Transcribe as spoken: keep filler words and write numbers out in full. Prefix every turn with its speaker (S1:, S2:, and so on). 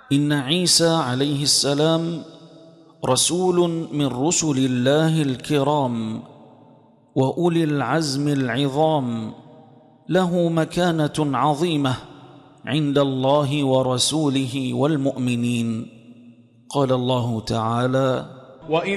S1: إن عيسى عليه السلام رسول من رسل الله الكرام وأولي العزم العظام، له مكانة عظيمة عند الله ورسوله والمؤمنين. قال الله تعالى:
S2: وإذ